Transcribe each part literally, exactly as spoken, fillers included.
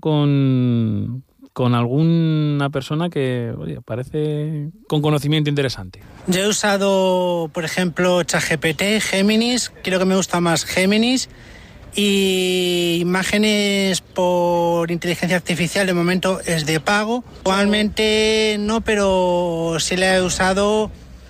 con, con alguna persona que oye, parece con conocimiento interesante. Yo he usado, por ejemplo, ChatGPT, Géminis, creo que me gusta más Géminis, y imágenes por inteligencia artificial de momento es de pago. Actualmente no, pero sí la he usado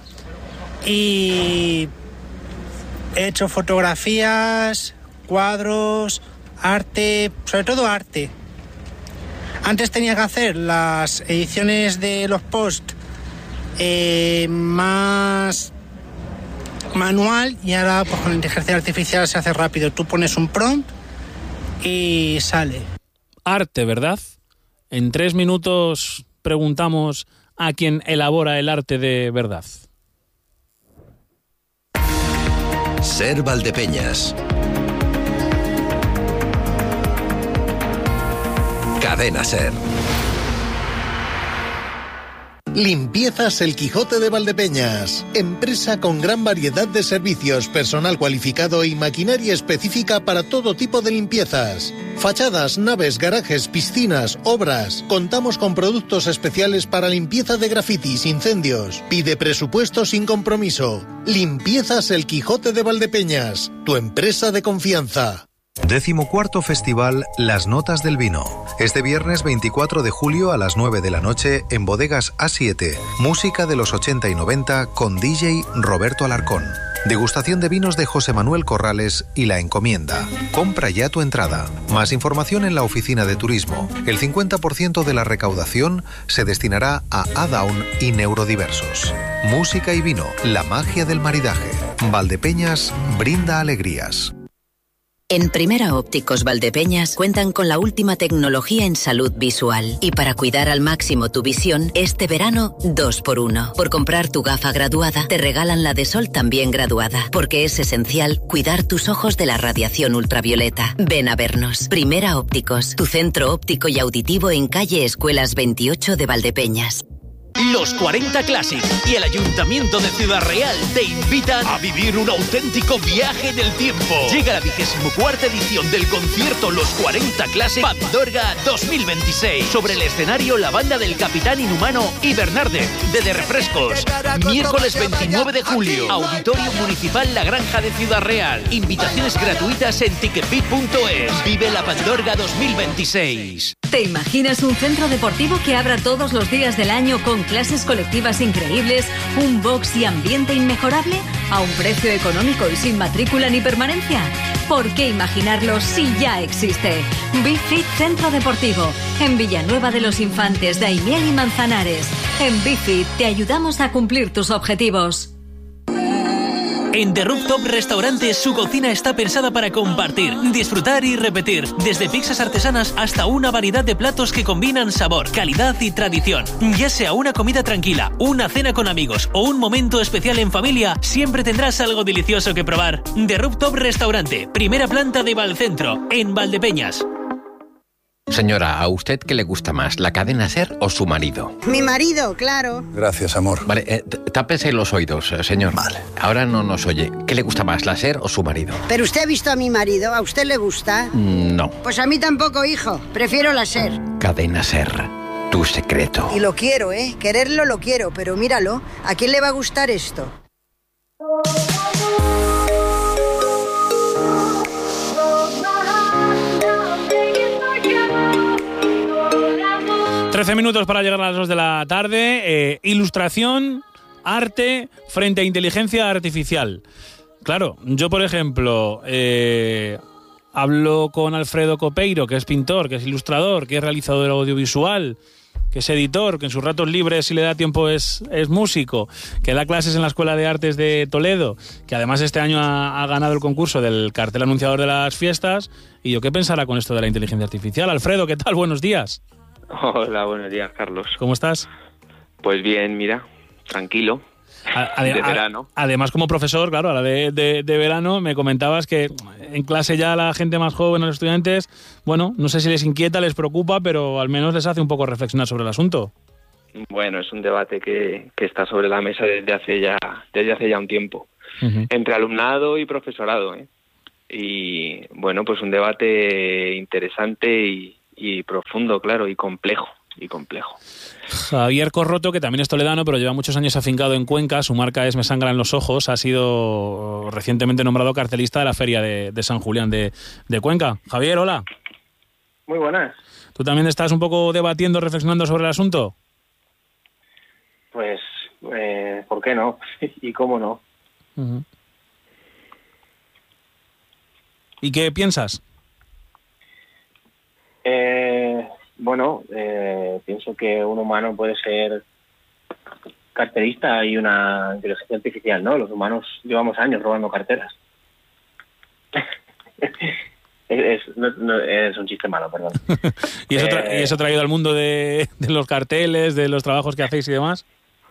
y he hecho fotografías, cuadros, arte, sobre todo arte. Antes tenía que hacer las ediciones de los posts eh, más manual y ahora pues con la inteligencia artificial se hace rápido. Tú pones un prompt y sale. Arte, ¿verdad? En tres minutos preguntamos a quien elabora el arte de verdad. Ser Valdepeñas. Cadena Ser. Limpiezas El Quijote de Valdepeñas. Empresa con gran variedad de servicios, personal cualificado y maquinaria específica para todo tipo de limpiezas. Fachadas, naves, garajes, piscinas, obras. Contamos con productos especiales para limpieza de grafitis, incendios. Pide presupuesto sin compromiso. Limpiezas El Quijote de Valdepeñas. Tu empresa de confianza. Decimocuarto Festival Las Notas del Vino. Este viernes veinticuatro de julio a las nueve de la noche en Bodegas A siete. Música de los ochenta y noventa con D J Roberto Alarcón. Degustación de vinos de José Manuel Corrales y La Encomienda. Compra ya tu entrada. Más información en la oficina de turismo. El cincuenta por ciento de la recaudación se destinará a A-Down y Neurodiversos. Música y vino, la magia del maridaje. Valdepeñas brinda alegrías. En Primera Ópticos Valdepeñas cuentan con la última tecnología en salud visual. Y para cuidar al máximo tu visión, este verano, dos por uno. Por comprar tu gafa graduada, te regalan la de sol también graduada. Porque es esencial cuidar tus ojos de la radiación ultravioleta. Ven a vernos. Primera Ópticos, tu centro óptico y auditivo en calle Escuelas veintiocho de Valdepeñas. Los cuarenta Classic y el Ayuntamiento de Ciudad Real te invitan a vivir un auténtico viaje del tiempo. Llega la vigésimo cuarta edición del concierto Los cuarenta Classic Pandorga dos mil veintiséis. Sobre el escenario la banda del Capitán Inhumano y Bernarde, de De Refrescos. Miércoles veintinueve de julio, Auditorio Municipal La Granja de Ciudad Real. Invitaciones gratuitas en ticketbit punto es. Vive la Pandorga dos mil veintiséis. ¿Te imaginas un centro deportivo que abra todos los días del año con clases colectivas increíbles, un box y ambiente inmejorable, a un precio económico y sin matrícula ni permanencia? ¿Por qué imaginarlo si ya existe? BeFit Centro Deportivo, en Villanueva de los Infantes, Daimiel y Manzanares. En BeFit te ayudamos a cumplir tus objetivos. En The Rooftop Restaurante su cocina está pensada para compartir, disfrutar y repetir. Desde pizzas artesanas hasta una variedad de platos que combinan sabor, calidad y tradición. Ya sea una comida tranquila, una cena con amigos o un momento especial en familia, siempre tendrás algo delicioso que probar. The Rooftop Restaurante, primera planta de Valcentro, en Valdepeñas. Señora, ¿a usted qué le gusta más, la cadena SER o su marido? Mi marido, claro. Gracias, amor. Vale, eh, tápese los oídos, señor. Vale. Ahora no nos oye. ¿Qué le gusta más, la SER o su marido? ¿Pero usted ha visto a mi marido? ¿A usted le gusta? No. Pues a mí tampoco, hijo. Prefiero la SER. Cadena SER, tu secreto. Y lo quiero, ¿eh? Quererlo lo quiero, pero míralo. ¿A quién le va a gustar esto? trece minutos para llegar a las dos de la tarde. Eh, ilustración, arte frente a inteligencia artificial. Claro, yo por ejemplo eh, hablo con Alfredo Copeiro, que es pintor, que es ilustrador, que es realizador audiovisual, que es editor, que en sus ratos libres, si le da tiempo, es, es músico, que da clases en la Escuela de Artes de Toledo, que además este año ha, ha ganado el concurso del cartel anunciador de las fiestas. Y yo, ¿qué pensará con esto de la inteligencia artificial? Alfredo, ¿qué tal? Buenos días. Hola, buenos días, Carlos. ¿Cómo estás? Pues bien, mira, tranquilo, a, a, de verano. A, además, como profesor, claro, a la de, de, de verano, me comentabas que en clase ya la gente más joven, los estudiantes, bueno, no sé si les inquieta, les preocupa, pero al menos les hace un poco reflexionar sobre el asunto. Bueno, es un debate que, que está sobre la mesa desde hace ya, desde hace ya un tiempo, uh-huh. entre alumnado y profesorado, ¿eh? Y bueno, pues un debate interesante y y profundo, claro, y complejo, y complejo. Javier Corroto, que también es toledano, pero lleva muchos años afincado en Cuenca, su marca es Me Sangran los Ojos, ha sido recientemente nombrado cartelista de la Feria de, de San Julián de, de Cuenca. Javier, hola. Muy buenas. ¿Tú también estás un poco debatiendo, reflexionando sobre el asunto? Pues, eh, ¿por qué no? ¿Y cómo no? Uh-huh. ¿Y qué piensas? Eh, bueno, eh, pienso que un humano puede ser carterista y una inteligencia artificial, ¿no? Los humanos llevamos años robando carteras. es, es, no, no, es un chiste malo, perdón. ¿Y, eso tra- eh, ¿Y eso traído al mundo de, de los carteles, de los trabajos que hacéis y demás?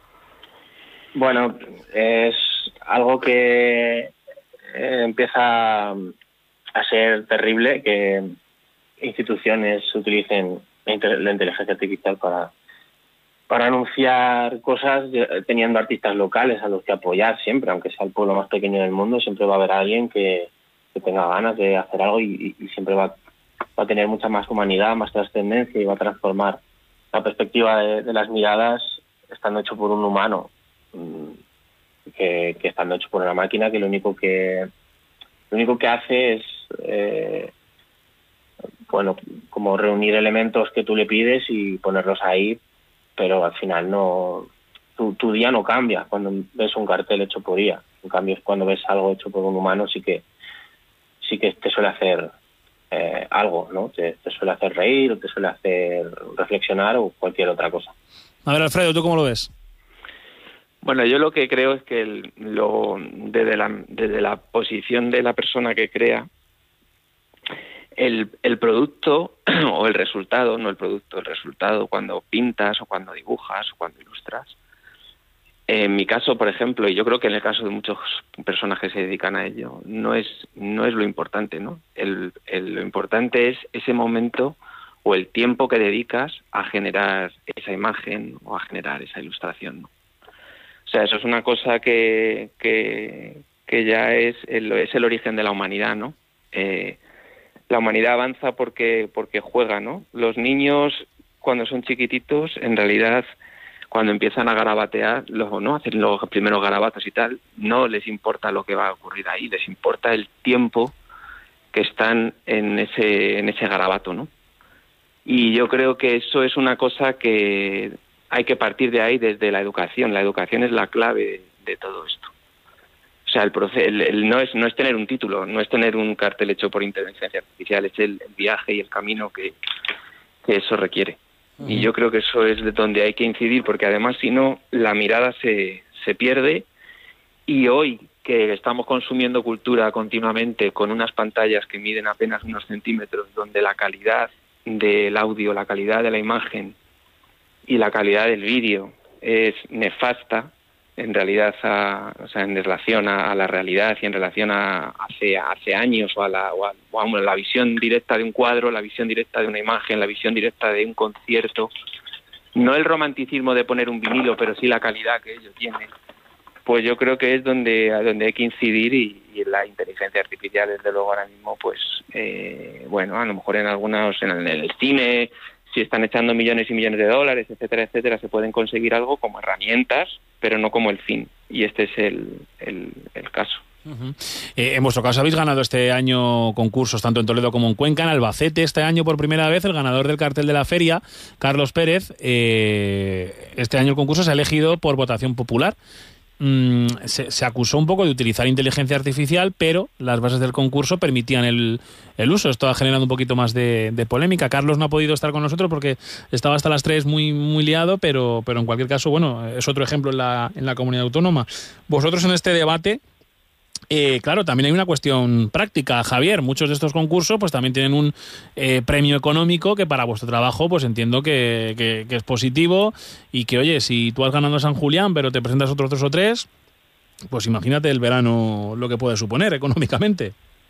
Bueno, es algo que eh, empieza a ser terrible, que instituciones utilicen la, inter- la inteligencia artificial para, para anunciar cosas, teniendo artistas locales a los que apoyar siempre, aunque sea el pueblo más pequeño del mundo, siempre va a haber alguien que, que tenga ganas de hacer algo y, y siempre va, va a tener mucha más humanidad, más trascendencia y va a transformar la perspectiva de, de las miradas estando hecho por un humano. Que, que estando hecho por una máquina que lo único que lo único que hace es eh, bueno, como reunir elementos que tú le pides y ponerlos ahí, pero al final no tu, tu día no cambia cuando ves un cartel hecho por I A. En cambio, cuando ves algo hecho por un humano sí que sí que te suele hacer eh, algo, ¿no? Te, te suele hacer reír o te suele hacer reflexionar o cualquier otra cosa. A ver, Alfredo, ¿tú cómo lo ves? Bueno, yo lo que creo es que el, lo, desde, la, desde la posición de la persona que crea, el, el producto o el resultado, no el producto, el resultado cuando pintas o cuando dibujas o cuando ilustras, en mi caso, por ejemplo, y yo creo que en el caso de muchas personas que se dedican a ello, no es, no es lo importante, ¿no? El, el, lo importante es ese momento o el tiempo que dedicas a generar esa imagen o a generar esa ilustración, ¿no? O sea, eso es una cosa que, que, que ya es el, es el origen de la humanidad, ¿no? Eh, la humanidad avanza porque, porque juega, ¿no? Los niños, cuando son chiquititos, en realidad, cuando empiezan a garabatear, los, ¿no? Hacen los primeros garabatos y tal, no les importa lo que va a ocurrir ahí, les importa el tiempo que están en ese, en ese garabato, ¿no? Y yo creo que eso es una cosa que hay que partir de ahí desde la educación. La educación es la clave de, de todo esto. O sea, el, proce- el, el no es no es tener un título, no es tener un cartel hecho por inteligencia artificial, es el, el viaje y el camino que, que eso requiere. Uh-huh. Y yo creo que eso es de donde hay que incidir, porque además, si no, la mirada se, se pierde. Y hoy, que estamos consumiendo cultura continuamente con unas pantallas que miden apenas unos centímetros, donde la calidad del audio, la calidad de la imagen y la calidad del vídeo es nefasta en realidad, a, o sea, en relación a, a la realidad y en relación a hace, hace años o a, la, o, a, o a la visión directa de un cuadro, la visión directa de una imagen, la visión directa de un concierto. No el romanticismo de poner un vinilo, pero sí la calidad que ello tiene. Pues yo creo que es donde, donde hay que incidir y, y la inteligencia artificial, desde luego, ahora mismo, pues, eh, bueno, a lo mejor en algunos, en el, en el cine, si están echando millones y millones de dólares, etcétera, etcétera, se pueden conseguir algo como herramientas, pero no como el fin. Y este es el, el, el caso. Uh-huh. Eh, en vuestro caso habéis ganado este año concursos tanto en Toledo como en Cuenca. En Albacete este año por primera vez el ganador del cartel de la feria, Carlos Pérez, eh, este año el concurso se ha elegido por votación popular. Mm, se, se acusó un poco de utilizar inteligencia artificial, pero las bases del concurso permitían el, el uso. Esto ha generado un poquito más de, de polémica. Carlos no ha podido estar con nosotros porque estaba hasta las tres muy, muy liado, pero, pero en cualquier caso, bueno, es otro ejemplo en la, en la comunidad autónoma. Vosotros en este debate, Eh, claro, también hay una cuestión práctica, Javier. Muchos de estos concursos pues también tienen un eh, premio económico que para vuestro trabajo pues entiendo que, que, que es positivo y que, oye, si tú has ganado San Julián pero te presentas otros dos o tres, pues imagínate el verano lo que puede suponer económicamente.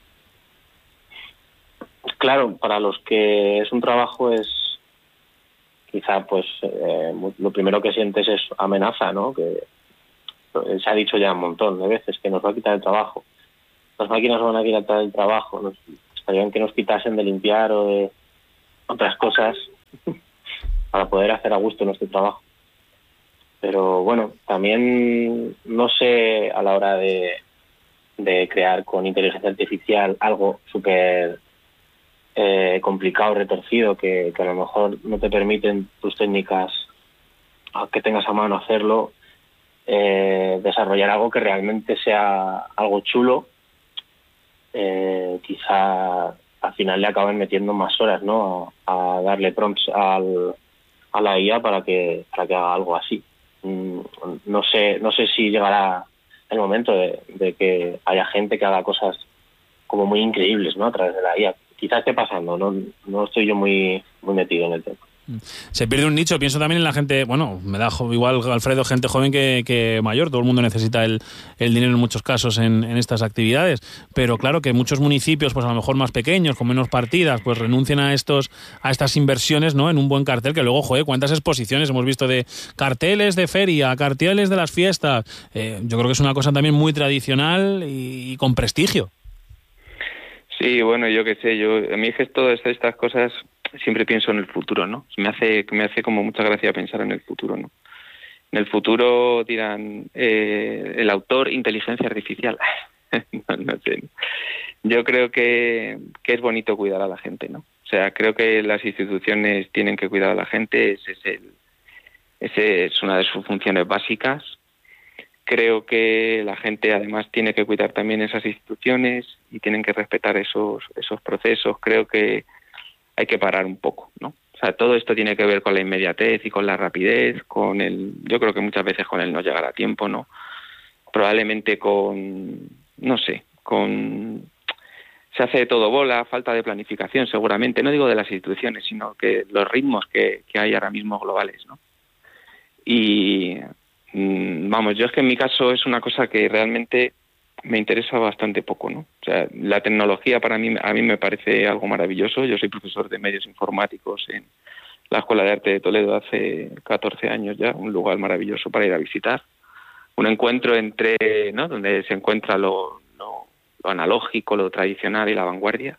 Claro, para los que es un trabajo es quizá pues eh, lo primero que sientes es amenaza, ¿no? Que se ha dicho ya un montón de veces que nos va a quitar el trabajo. Las máquinas nos van a quitar el trabajo. Nos estarían que nos quitasen de limpiar o de otras cosas para poder hacer a gusto nuestro trabajo. Pero bueno, también no sé a la hora de, de crear con inteligencia artificial algo súper eh, complicado, retorcido, que, que a lo mejor no te permiten tus técnicas que tengas a mano hacerlo, eh, desarrollar algo que realmente sea algo chulo. Eh, quizá al final le acaben metiendo más horas, ¿no? A, a darle prompts al, a la I A para que para que haga algo así. Mm, no sé no sé si llegará el momento de, de que haya gente que haga cosas como muy increíbles, ¿no? A través de la I A. Quizá esté pasando, no no estoy yo muy muy metido en el tema. Se pierde un nicho. Pienso también en la gente, bueno, me da igual, Alfredo, gente joven que, que mayor. Todo el mundo necesita el, el dinero en muchos casos en, en estas actividades. Pero claro que muchos municipios, pues a lo mejor más pequeños, con menos partidas, pues renuncian a estos a estas inversiones, ¿no? En un buen cartel, que luego, joder, cuántas exposiciones hemos visto de carteles de feria, carteles de las fiestas. Eh, yo creo que es una cosa también muy tradicional y, y con prestigio. Sí, bueno, yo qué sé, yo a mí es que todas estas cosas siempre pienso en el futuro, ¿no? Me hace me hace como mucha gracia pensar en el futuro, ¿no? En el futuro dirán eh, el autor inteligencia artificial. no, no sé. Yo creo que, que es bonito cuidar a la gente, ¿no? O sea, creo que las instituciones tienen que cuidar a la gente, ese es el ese es una de sus funciones básicas. Creo que la gente además tiene que cuidar también esas instituciones y tienen que respetar esos esos procesos. Creo que hay que parar un poco, ¿no? O sea, todo esto tiene que ver con la inmediatez y con la rapidez, con el, yo creo que muchas veces con el no llegar a tiempo, ¿no? Probablemente con, no sé, con, se hace todo bola, falta de planificación seguramente, no digo de las instituciones, sino que los ritmos que, que hay ahora mismo globales, ¿no? Y, vamos, yo es que en mi caso es una cosa que realmente me interesa bastante poco, ¿no? O sea, la tecnología para mí, a mí me parece algo maravilloso. Yo soy profesor de medios informáticos en la Escuela de Arte de Toledo hace catorce años ya, un lugar maravilloso para ir a visitar. Un encuentro entre, ¿no? Donde se encuentra lo, lo, lo analógico, lo tradicional y la vanguardia.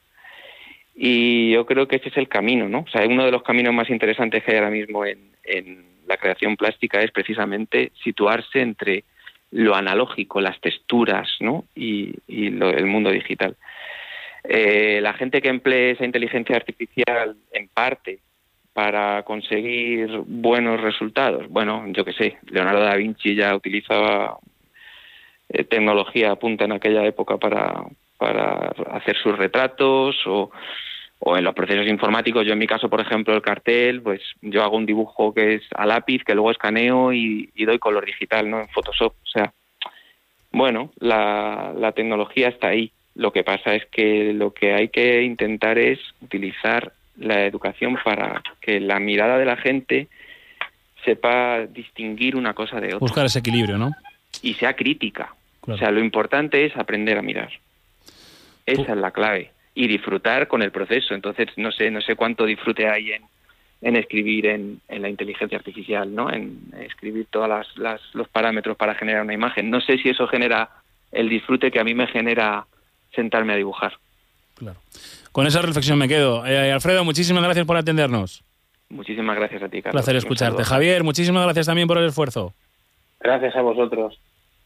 Y yo creo que ese es el camino, ¿no? O sea, uno de los caminos más interesantes que hay ahora mismo en, en la creación plástica es precisamente situarse entre lo analógico, las texturas, ¿no? y, y lo, el mundo digital. Eh, la gente que emplee esa inteligencia artificial en parte para conseguir buenos resultados, bueno, yo qué sé, Leonardo da Vinci ya utilizaba eh, tecnología punta en aquella época para, para hacer sus retratos, o o en los procesos informáticos. Yo en mi caso, por ejemplo, el cartel, pues yo hago un dibujo que es a lápiz, que luego escaneo y, y doy color digital, ¿no? En Photoshop. O sea, bueno, la, la tecnología está ahí. Lo que pasa es que lo que hay que intentar es utilizar la educación para que la mirada de la gente sepa distinguir una cosa de otra. Buscar ese equilibrio, ¿no? Y sea crítica. Claro. O sea, lo importante es aprender a mirar. Esa es la clave. Y disfrutar con el proceso. Entonces, no sé no sé cuánto disfrute hay en, en escribir en, en la inteligencia artificial, ¿no? En escribir todos las, las, los parámetros para generar una imagen. No sé si eso genera el disfrute que a mí me genera sentarme a dibujar. Claro. Con esa reflexión me quedo. Eh, Alfredo, muchísimas gracias por atendernos. Muchísimas gracias a ti, Carlos. Un placer escucharte. Javier, muchísimas gracias también por el esfuerzo. Gracias a vosotros.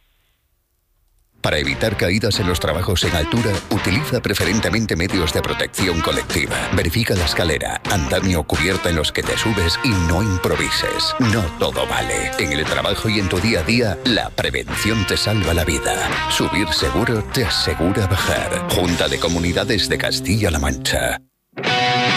Para evitar caídas en los trabajos en altura, utiliza preferentemente medios de protección colectiva. Verifica la escalera, andamio o cubierta en los que te subes y no improvises. No todo vale. En el trabajo y en tu día a día, la prevención te salva la vida. Subir seguro te asegura bajar. Junta de Comunidades de Castilla-La Mancha.